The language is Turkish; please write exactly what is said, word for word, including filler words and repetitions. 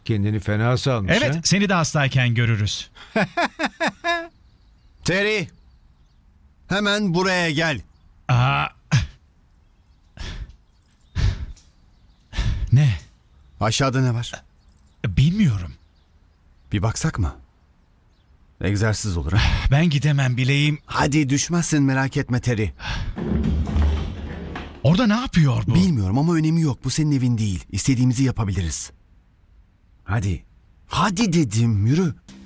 Kendini fena salmış Evet, ha? seni de hastayken görürüz. Terry, hemen buraya gel. Aa. Ne? Aşağıda ne var? Bilmiyorum. Bir baksak mı? Egzersiz olur ha. Ben gidemem, bileğim. Hadi düşmezsin, merak etme Terry. Orada ne yapıyor bu? Bilmiyorum ama önemi yok. Bu senin evin değil. İstediğimizi yapabiliriz. Hadi. Hadi dedim, yürü.